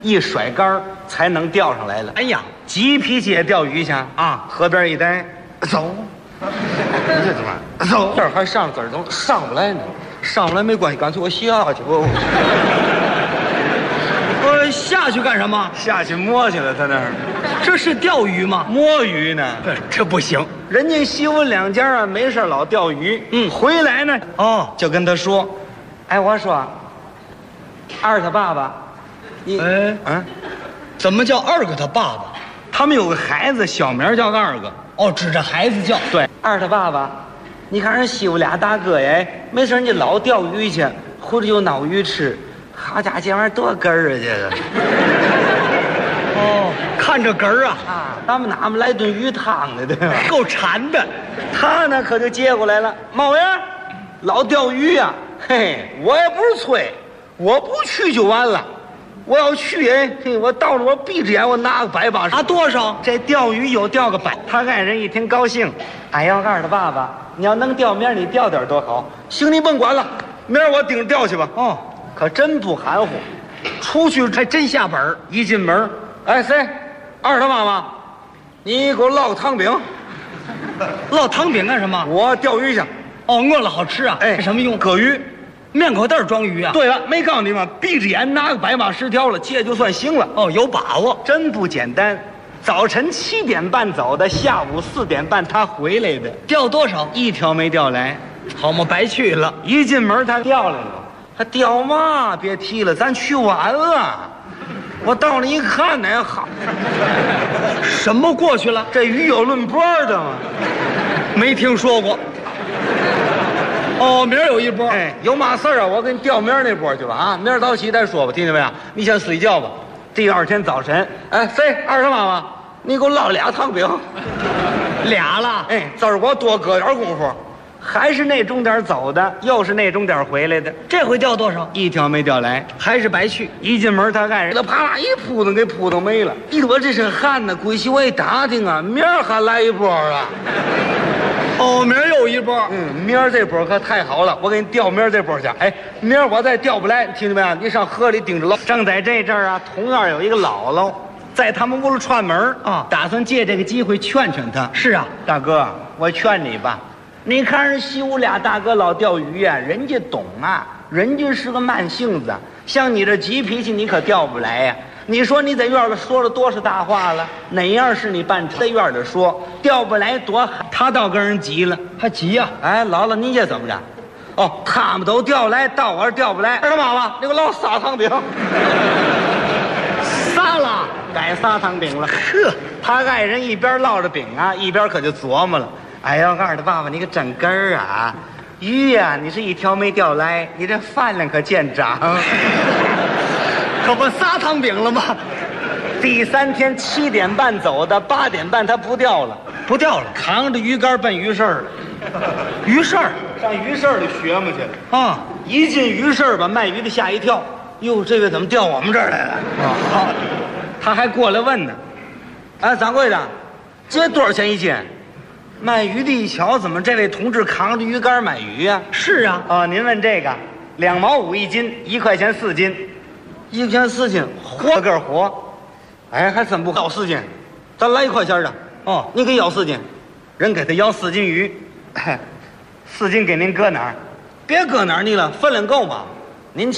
一甩竿儿才能钓上来了。 哎呀， 急脾气也钓鱼去啊！河边一待，走，这怎么走？这儿还上字儿，怎么上不来呢？上不来没关系，干脆我下去。 我下去干什么？ 下去摸去了，他那儿这是钓鱼吗？ 摸鱼呢。 这不行。 人家西文两家啊，没事老钓鱼。回来呢，就跟他说，哎，我说，二他爸爸，你怎么叫二哥他爸爸？ 他们有个孩子，小名叫二哥。 哦，指着孩子叫。 对，二他爸爸，你看人西屋俩大哥呀，没事人家老钓鱼去，回来就捞鱼吃。好家伙，这玩意儿多根儿啊，这个。 哦，看着根儿啊。 咱们哪么来顿鱼汤的，对吧？ 够馋的。 他呢可就接过来了，猫呀，老钓鱼呀，嘿，我也不是催，我不去就完了。我要去，嘿，我到了我闭着眼，我拿个180。 拿多少？ 这钓鱼有钓个100。他爱人一听高兴，哎呀，二的爸爸，你要能钓，明儿你钓点多好。行，你甭管了，明儿我盯着钓去吧。哦，可真不含糊，出去还真下本儿。一进门，哎，谁？二他妈妈，你给我烙个汤饼。 烙汤饼干什么？ 我钓鱼去。 哦，饿了好吃啊。 哎， 什么用？ 搁鱼。 面口袋装鱼啊？ 对了，没告诉你吗？闭着眼拿个100把10条了，这就算行了。 哦，有把握， 真不简单。早晨7点半走的，下午4点半他回来的。 钓多少？ 一条没钓来， 好嘛，白去了。 一进门他钓来了，他钓嘛？别提了，咱去晚了。我到了一看呢，好， 什么过去了？ 这鱼有论波的吗？ 没听说过。哦，明儿有一波。 哎，有嘛事儿啊？我给你调明儿那波去吧啊！明儿早起再说吧，听见没有？你先睡觉吧。第二天早晨，哎，谁？二他妈妈，你给我烙俩汤饼。 俩了？ 哎，这儿我多搁点功夫，还是那钟点走的，又是那钟点回来的。 这回钓多少？ 一条没钓来， 还是白去。 一进门他爱人他啪啦一扑腾给扑腾没了。我这身汗呢，归去我一打听啊，明儿还来一波啊。 哦，明儿又一波。 明儿这波可太好了，我给你调明儿这波去。哎，明儿我再调不来，听见没有？你上河里盯着喽。正在这阵儿啊，同样有一个姥姥在他们屋里串门啊，打算借这个机会劝劝他。 是啊， 大哥，我劝你吧，你看人西屋俩大哥老钓鱼呀，人家懂啊，人家是个慢性子，像你这急脾气，你可钓不来呀。你说你在院里说了多少大话了？哪样是你办成？在院里说钓不来多好，他倒跟人急了， 还急呀？ 哎，姥姥你这怎么着？哦，他们都钓来，到我这钓不来。二他妈妈，你给我烙仨汤饼。 仨了， 该仨汤饼了。呵，他爱人一边烙着饼啊，一边可就琢磨了。哎呀，二的爸爸，你可真根儿啊！鱼呀，你是一条没钓来，你这饭量可见长。 可不仨汤饼了吗？ 第3天7点半走的，8点半他不钓了， 不钓了， 扛着鱼竿奔鱼市了。 鱼市上鱼市里学嘛去了啊！ 一进鱼市把卖鱼的吓一跳，哟，这位怎么调我们这儿来了？啊，他还过来问呢。哎，掌柜的，这多少钱一斤？卖鱼的一瞧，怎么这位同志扛着鱼竿买鱼呀？ 是啊。 哦，您问这个，2毛5一斤，1块钱4斤，1块钱4斤，活个活。哎，还真不要4斤，咱来1块钱的。哦，你给要4斤，人给他要4斤鱼，4斤给您搁哪儿？别搁哪儿你了，分量够吗？